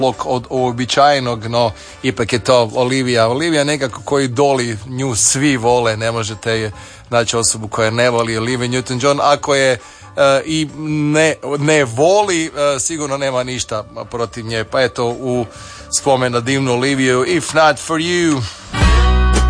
od uobičajenog, no ipak je to Olivia. Olivia nekako koji idoli, nju svi vole, ne možete je naći osobu koja ne voli Olivia Newton-John. Ako je i ne voli, sigurno nema ništa protiv nje. Pa eto, u spomen na divnu Oliviju, If Not For You.